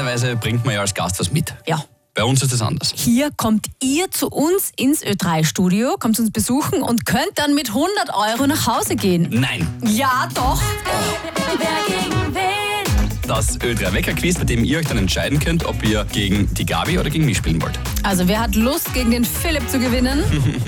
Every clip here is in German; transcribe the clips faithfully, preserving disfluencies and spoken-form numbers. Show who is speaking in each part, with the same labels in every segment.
Speaker 1: normalerweise bringt man ja als Gast was mit.
Speaker 2: Ja.
Speaker 1: Bei uns ist das anders.
Speaker 2: Hier kommt ihr zu uns ins Ö drei Studio, kommt uns besuchen und könnt dann mit hundert Euro nach Hause gehen.
Speaker 1: Nein.
Speaker 2: Ja, doch.
Speaker 3: Wer gegen wen?
Speaker 1: Das Ö drei Wecker-Quiz, bei dem ihr euch dann entscheiden könnt, ob ihr gegen die Gabi oder gegen mich spielen wollt.
Speaker 2: Also wer hat Lust, gegen den Philipp zu gewinnen?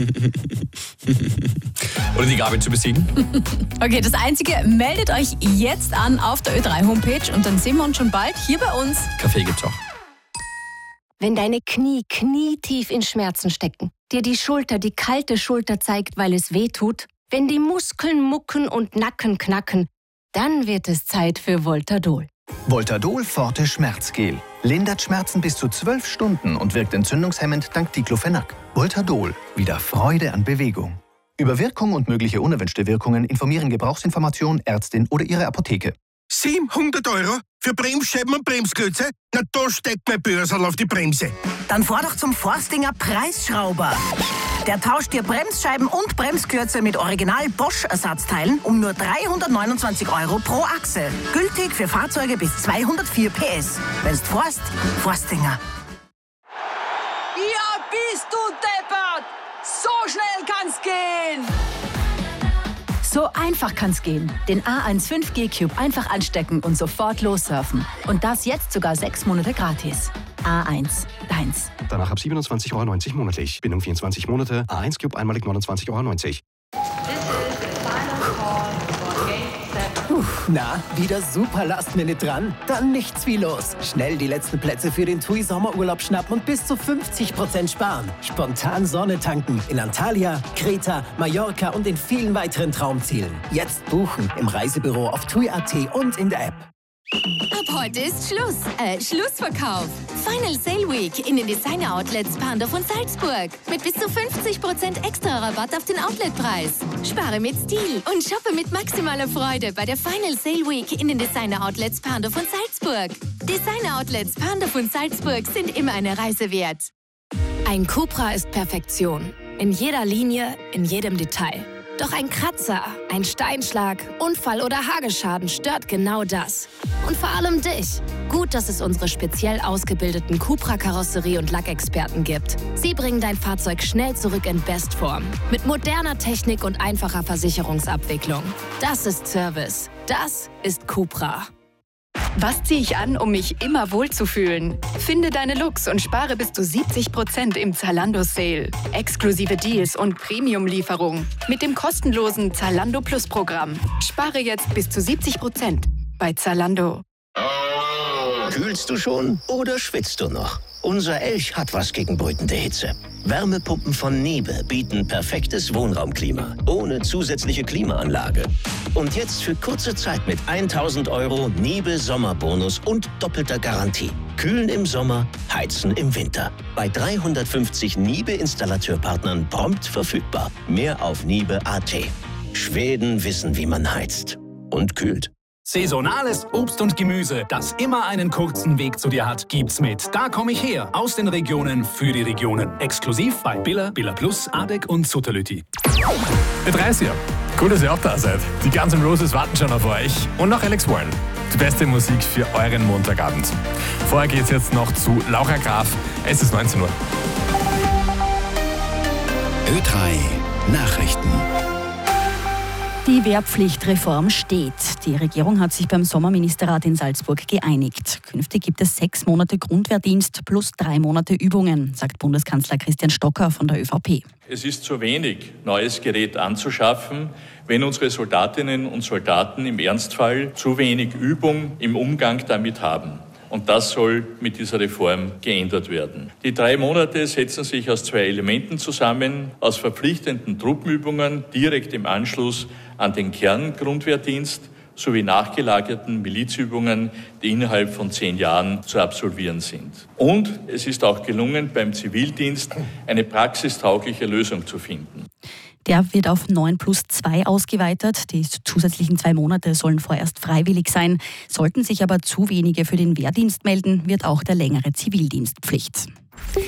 Speaker 1: Oder die Gabi zu besiegen?
Speaker 2: Okay, das Einzige, meldet euch jetzt an auf der Ö drei Homepage und dann sehen wir uns schon bald hier bei uns.
Speaker 1: Kaffee gibt's auch.
Speaker 4: Wenn deine Knie knietief in Schmerzen stecken, dir die Schulter die kalte Schulter zeigt, weil es weh tut, wenn die Muskeln mucken und Nacken knacken, dann wird es Zeit für Voltadol.
Speaker 5: Voltadol Forte Schmerzgel. Lindert Schmerzen bis zu zwölf Stunden und wirkt entzündungshemmend dank Diclofenac. Voltadol. Wieder Freude an Bewegung. Über Wirkung und mögliche unerwünschte Wirkungen informieren Gebrauchsinformation, Ärztin oder Ihre Apotheke.
Speaker 6: siebenhundert Euro für Bremsscheiben und Bremsklötze? Na, da steckt mein Börsal auf die Bremse.
Speaker 7: Dann fahr doch zum Forstinger Preisschrauber. Der tauscht dir Bremsscheiben und Bremsklötze mit Original Bosch-Ersatzteilen um nur dreihundertneunundzwanzig Euro pro Achse. Gültig für Fahrzeuge bis zweihundertvier P S. Wenn's fährst, Forstinger.
Speaker 3: Ja, bist du deppert! So schnell kann's gehen!
Speaker 8: So einfach kann's gehen. Den A eins fünf G Cube einfach anstecken und sofort lossurfen. Und das jetzt sogar sechs Monate gratis. A eins, deins.
Speaker 9: Danach ab siebenundzwanzig Euro neunzig monatlich. Bindung vierundzwanzig Monate. A eins Cube einmalig neunundzwanzig Euro neunzig.
Speaker 10: Puh, na, wieder super Last-Minute dran? Dann nichts wie los. Schnell die letzten Plätze für den T U I-Sommerurlaub schnappen und bis zu fünfzig Prozent sparen. Spontan Sonne tanken in Antalya, Kreta, Mallorca und in vielen weiteren Traumzielen. Jetzt buchen im Reisebüro auf T U I Punkt A T und in der App.
Speaker 11: Ab heute ist Schluss, äh, Schlussverkauf. Final Sale Week in den Designer Outlets Pandorf und Salzburg. Mit bis zu fünfzig Prozent extra Rabatt auf den Outletpreis. Spare mit Stil und shoppe mit maximaler Freude bei der Final Sale Week in den Designer Outlets Pandorf und Salzburg. Designer Outlets Pandorf und Salzburg sind immer eine Reise wert.
Speaker 4: Ein Cupra ist Perfektion. In jeder Linie, in jedem Detail. Doch ein Kratzer, ein Steinschlag, Unfall oder Hageschaden stört genau das. Und vor allem dich. Gut, dass es unsere speziell ausgebildeten Cupra-Karosserie- und Lackexperten gibt. Sie bringen dein Fahrzeug schnell zurück in Bestform. Mit moderner Technik und einfacher Versicherungsabwicklung. Das ist Service. Das ist Cupra.
Speaker 12: Was ziehe ich an, um mich immer wohlzufühlen? Finde deine Looks und spare bis zu siebzig Prozent im Zalando Sale. Exklusive Deals und Premium-Lieferung. Mit dem kostenlosen Zalando Plus Programm. Spare jetzt bis zu siebzig Prozent bei Zalando.
Speaker 13: Kühlst du schon oder schwitzt du noch? Unser Elch hat was gegen brütende Hitze. Wärmepumpen von Niebe bieten perfektes Wohnraumklima. Ohne zusätzliche Klimaanlage. Und jetzt für kurze Zeit mit tausend Euro Niebe Sommerbonus und doppelter Garantie. Kühlen im Sommer, heizen im Winter. Bei dreihundertfünfzig Niebe-Installateurpartnern prompt verfügbar. Mehr auf Niebe Punkt A T. Schweden wissen, wie man heizt. Und kühlt.
Speaker 14: Saisonales Obst und Gemüse, das immer einen kurzen Weg zu dir hat, gibt's mit Da komm ich her, aus den Regionen für die Regionen. Exklusiv bei Billa, Billa Plus, Adek und Sutterlüti.
Speaker 15: Ö drei ist hier. Cool, dass ihr auch da seid. Die Guns N' Roses warten schon auf euch. Und noch Alex Warren. Die beste Musik für euren Montagabend. Vorher geht's jetzt noch zu Laura Graf. Es ist neunzehn Uhr.
Speaker 16: Ö drei Nachrichten.
Speaker 2: Die Wehrpflichtreform steht. Die Regierung hat sich beim Sommerministerrat in Salzburg geeinigt. Künftig gibt es sechs Monate Grundwehrdienst plus drei Monate Übungen, sagt Bundeskanzler Christian Stocker von der ÖVP.
Speaker 17: Es ist zu wenig, neues Gerät anzuschaffen, wenn unsere Soldatinnen und Soldaten im Ernstfall zu wenig Übung im Umgang damit haben. Und das soll mit dieser Reform geändert werden. Die drei Monate setzen sich aus zwei Elementen zusammen, aus verpflichtenden Truppenübungen direkt im Anschluss an den Kerngrundwehrdienst sowie nachgelagerten Milizübungen, die innerhalb von zehn Jahren zu absolvieren sind. Und es ist auch gelungen, beim Zivildienst eine praxistaugliche Lösung zu finden.
Speaker 2: Der wird auf neun plus zwei ausgeweitet. Die zusätzlichen zwei Monate sollen vorerst freiwillig sein. Sollten sich aber zu wenige für den Wehrdienst melden, wird auch der längere Zivildienst Pflicht.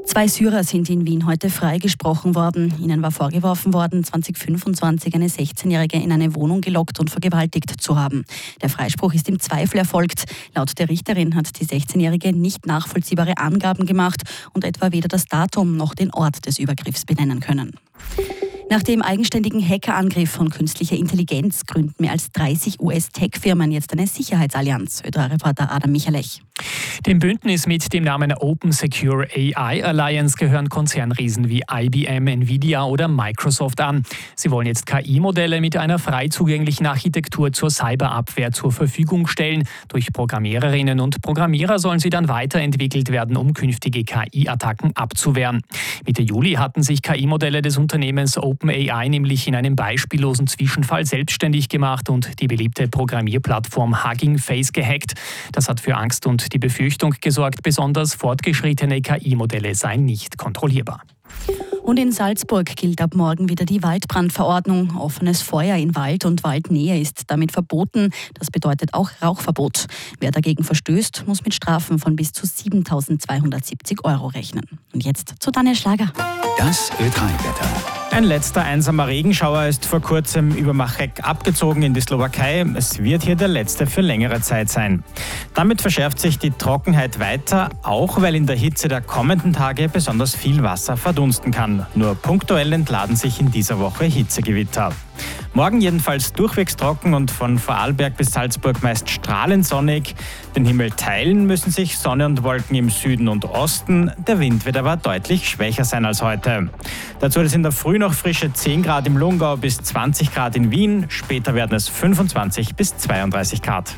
Speaker 2: Zwei Syrer sind in Wien heute freigesprochen worden. Ihnen war vorgeworfen worden, zwanzig fünfundzwanzig eine sechzehnjährige in eine Wohnung gelockt und vergewaltigt zu haben. Der Freispruch ist im Zweifel erfolgt. Laut der Richterin hat die sechzehnjährige nicht nachvollziehbare Angaben gemacht und etwa weder das Datum noch den Ort des Übergriffs benennen können. Nach dem eigenständigen Hackerangriff von künstlicher Intelligenz gründen mehr als dreißig U S-Tech-Firmen jetzt eine Sicherheitsallianz. Ö drei Reporter Adam Michalech.
Speaker 18: Dem Bündnis mit dem Namen Open Secure A I Alliance gehören Konzernriesen wie I B M, Nvidia oder Microsoft an. Sie wollen jetzt K I-Modelle mit einer frei zugänglichen Architektur zur Cyberabwehr zur Verfügung stellen. Durch Programmiererinnen und Programmierer sollen sie dann weiterentwickelt werden, um künftige K I-Attacken abzuwehren. Mitte Juli hatten sich K I-Modelle des Unternehmens OpenAI nämlich in einem beispiellosen Zwischenfall selbstständig gemacht und die beliebte Programmierplattform Hugging Face gehackt. Das hat für Angst und die Befürchtung gesorgt, besonders fortgeschrittene K I-Modelle seien nicht kontrollierbar.
Speaker 2: Und in Salzburg gilt ab morgen wieder die Waldbrandverordnung. Offenes Feuer in Wald und Waldnähe ist damit verboten. Das bedeutet auch Rauchverbot. Wer dagegen verstößt, muss mit Strafen von bis zu siebentausendzweihundertsiebzig Euro rechnen. Und jetzt zu Daniel Schlager.
Speaker 16: Das Ö drei Wetter.
Speaker 19: Ein letzter einsamer Regenschauer ist vor kurzem über Machek abgezogen in die Slowakei. Es wird hier der letzte für längere Zeit sein. Damit verschärft sich die Trockenheit weiter, auch weil in der Hitze der kommenden Tage besonders viel Wasser verdunsten kann. Nur punktuell entladen sich in dieser Woche Hitzegewitter. Morgen jedenfalls durchwegs trocken und von Vorarlberg bis Salzburg meist strahlend sonnig. Den Himmel teilen müssen sich Sonne und Wolken im Süden und Osten. Der Wind wird aber deutlich schwächer sein als heute. Dazu ist in der Früh noch frische zehn Grad im Lungau bis zwanzig Grad in Wien. Später werden es fünfundzwanzig bis zweiunddreißig Grad.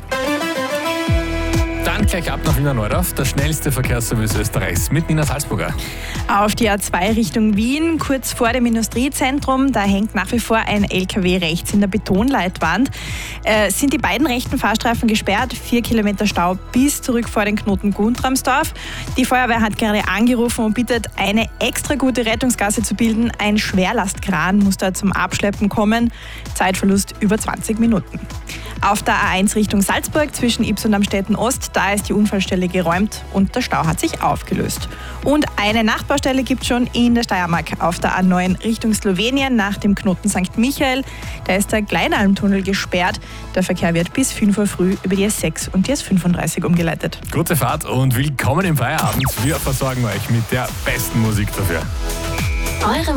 Speaker 15: Dann gleich ab nach Wiener Neudorf, der schnellste Verkehrsservice Österreichs mit Nina Salzburger.
Speaker 20: Auf die A zwei Richtung Wien, kurz vor dem Industriezentrum, da hängt nach wie vor ein L K W rechts in der Betonleitwand. Äh, sind die beiden rechten Fahrstreifen gesperrt, vier Kilometer Stau bis zurück vor den Knoten Guntramsdorf. Die Feuerwehr hat gerade angerufen und bittet, eine extra gute Rettungsgasse zu bilden. Ein Schwerlastkran muss da zum Abschleppen kommen. Zeitverlust über zwanzig Minuten. Auf der A eins Richtung Salzburg zwischen Ybbs und Amstetten Ost, da ist die Unfallstelle geräumt und der Stau hat sich aufgelöst. Und eine Nachtbaustelle gibt es schon in der Steiermark auf der A neun Richtung Slowenien nach dem Knoten Sankt Michael. Da ist der Kleinalmtunnel gesperrt. Der Verkehr wird bis fünf Uhr früh über die S sechs und die S fünfunddreißig umgeleitet.
Speaker 15: Gute Fahrt und willkommen im Feierabend. Wir versorgen euch mit der besten Musik dafür.
Speaker 4: Eure